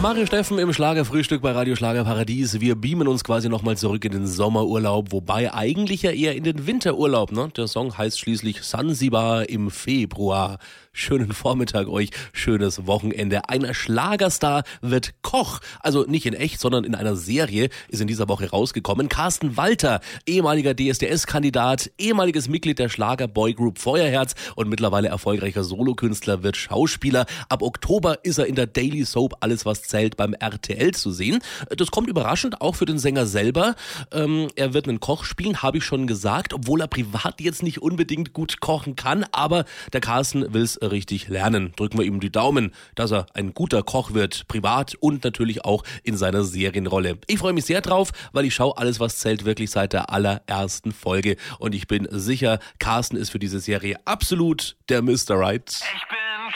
Mario Steffen im Schlagerfrühstück bei Radio Schlagerparadies. Wir beamen uns quasi nochmal zurück in den Sommerurlaub, wobei eigentlich ja eher in den Winterurlaub, ne? Der Song heißt schließlich Sansibar im Februar. Schönen Vormittag euch, schönes Wochenende. Ein Schlagerstar wird Koch. Also nicht in echt, sondern in einer Serie ist in dieser Woche rausgekommen. Carsten Walter, ehemaliger DSDS-Kandidat, ehemaliges Mitglied der Schlager-Boygroup Feuerherz und mittlerweile erfolgreicher Solokünstler, wird Schauspieler. Ab Oktober ist er in der Daily Soap Alles was zählt beim RTL zu sehen. Das kommt überraschend auch für den Sänger selber. Er wird einen Koch spielen, habe ich schon gesagt, obwohl er privat jetzt nicht unbedingt gut kochen kann, aber der Carsten will es richtig lernen. Drücken wir ihm die Daumen, dass er ein guter Koch wird, privat und natürlich auch in seiner Serienrolle. Ich freue mich sehr drauf, weil ich schaue Alles was zählt wirklich seit der allerersten Folge und ich bin sicher, Carsten ist für diese Serie absolut der Mr. Right. Ich bin